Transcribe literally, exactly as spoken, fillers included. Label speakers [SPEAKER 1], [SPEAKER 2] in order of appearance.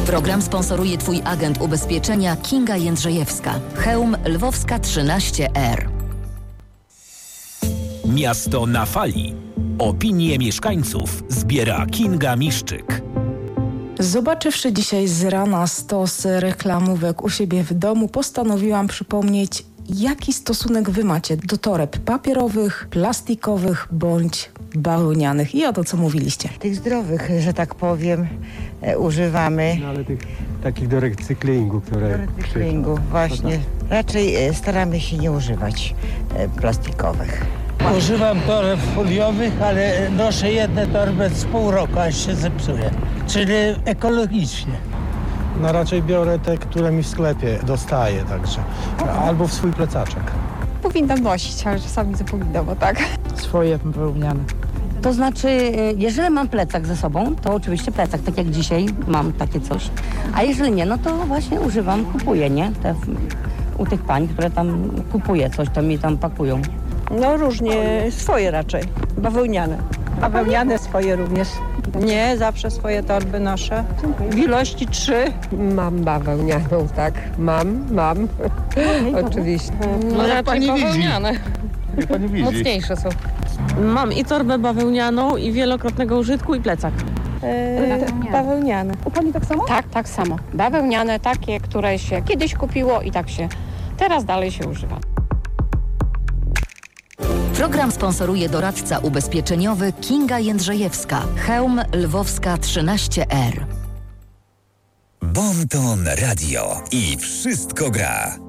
[SPEAKER 1] Program sponsoruje Twój agent ubezpieczenia Kinga Jędrzejewska. Chełm Lwowska trzynaście R.
[SPEAKER 2] Miasto na fali. Opinie mieszkańców zbiera Kinga Miszczyk.
[SPEAKER 3] Zobaczywszy dzisiaj z rana stos reklamówek u siebie w domu, postanowiłam przypomnieć, jaki stosunek wy macie do toreb papierowych, plastikowych bądź bawełnianych. I o to, co mówiliście.
[SPEAKER 4] Tych zdrowych, że tak powiem, e, używamy.
[SPEAKER 5] No, ale tych takich do recyklingu, które...
[SPEAKER 4] Do recyklingu, właśnie. Raczej e, staramy się nie używać e, plastikowych.
[SPEAKER 6] Używam toreb foliowych, ale noszę jedne torby z pół roku, aż się zepsuje. Czyli ekologicznie.
[SPEAKER 5] No raczej biorę te, które mi w sklepie dostaję, także. Albo w swój plecaczek.
[SPEAKER 7] Powinnam nosić, ale czasami zapominam, bo tak.
[SPEAKER 3] Swoje bawełniane.
[SPEAKER 8] To znaczy, jeżeli mam plecak ze sobą, to oczywiście plecak, tak jak dzisiaj mam takie coś. A jeżeli nie, no to właśnie używam, kupuję, nie? Te, u tych pań, które tam kupuję coś, to mi tam pakują.
[SPEAKER 9] No różnie, swoje raczej, bawełniane. Bawełniane swoje również. Nie, zawsze swoje torby noszę. W ilości trzy.
[SPEAKER 10] Mam bawełnianą, tak. Mam, mam. Oczywiście.
[SPEAKER 11] No jak pani bawełniane.
[SPEAKER 12] Jak pani widzi.
[SPEAKER 11] Mocniejsze są. Mam i torbę bawełnianą, i wielokrotnego użytku, i plecak.
[SPEAKER 7] Eee, bawełniane.
[SPEAKER 9] U pani tak samo?
[SPEAKER 13] Tak, tak samo. Bawełniane, takie, które się kiedyś kupiło i tak się teraz dalej się używa.
[SPEAKER 1] Program sponsoruje doradca ubezpieczeniowy Kinga Jędrzejewska. Chełm Lwowska trzynaście R.
[SPEAKER 14] Bon Ton Radio i wszystko gra.